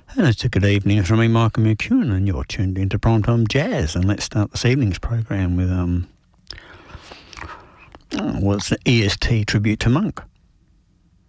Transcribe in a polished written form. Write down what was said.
And it's a good evening from me, Michael McEwen, and you're tuned into Primetime Jazz. And let's start this evening's program with it's an EST tribute to Monk.